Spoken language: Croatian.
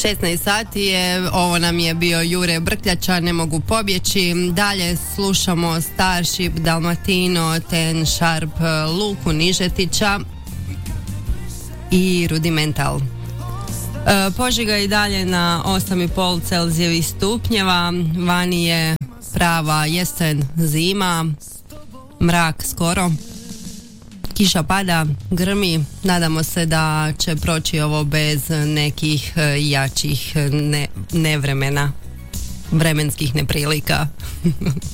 16 sati je, ovo nam je bio Jure Brkljača, Ne mogu pobjeći. Dalje slušamo Starship, Dalmatino, Ten Sharp, Luku Nižetića i Rudimental. Požega i dalje na 8,5 Celzijevih stupnjeva, vani je prava jesen, zima, mrak skoro. Kiša pada, grmi, nadamo se da će proći ovo bez nekih jačih nevremena, vremenskih neprilika.